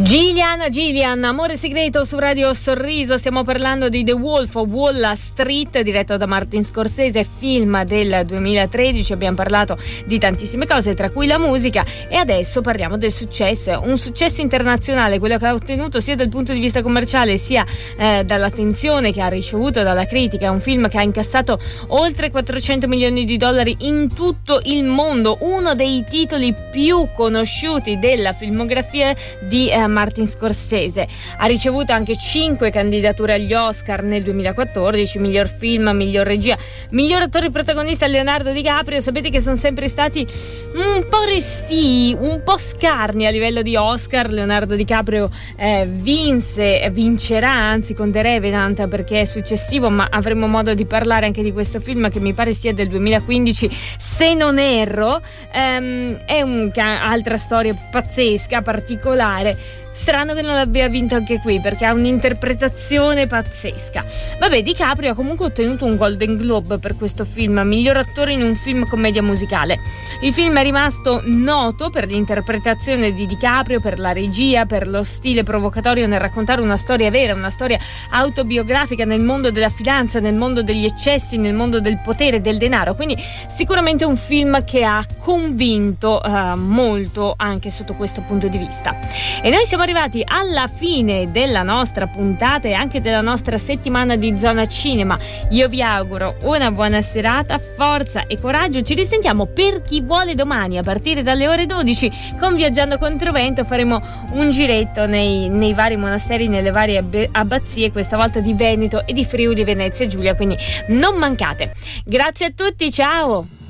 Gillian, Amore segreto su Radio Sorriso. Stiamo parlando di The Wolf of Wall Street, diretto da Martin Scorsese, film del 2013. Abbiamo parlato di tantissime cose, tra cui la musica, e adesso parliamo del successo, un successo internazionale, quello che ha ottenuto sia dal punto di vista commerciale sia dall'attenzione che ha ricevuto dalla critica. È un film che ha incassato oltre 400 milioni di dollari in tutto il mondo, uno dei titoli più conosciuti della filmografia di Martin Scorsese. Ha ricevuto anche 5 candidature agli Oscar nel 2014: miglior film, miglior regia, miglior attore protagonista Leonardo DiCaprio. Sapete che sono sempre stati un po' restii, un po' scarni a livello di Oscar. Leonardo DiCaprio vincerà anzi con The Revenant, perché è successivo, ma avremo modo di parlare anche di questo film che mi pare sia del 2015 se non erro. È un'altra storia pazzesca, particolare. Strano che non abbia vinto anche qui, perché ha un'interpretazione pazzesca. Vabbè, DiCaprio ha comunque ottenuto un Golden Globe per questo film, miglior attore in un film commedia musicale. Il film è rimasto noto per l'interpretazione di DiCaprio, per la regia, per lo stile provocatorio nel raccontare una storia vera, una storia autobiografica nel mondo della finanza, nel mondo degli eccessi, nel mondo del potere, del denaro. Quindi sicuramente un film che ha convinto molto anche sotto questo punto di vista. E noi siamo arrivati alla fine della nostra puntata e anche della nostra settimana di Zona Cinema. Io vi auguro una buona serata, forza e coraggio. Ci risentiamo, per chi vuole, domani a partire dalle ore 12 con Viaggiando Controvento. Faremo un giretto nei vari monasteri, nelle varie abbazie, questa volta di Veneto e di Friuli Venezia Giulia, quindi non mancate. Grazie a tutti, ciao!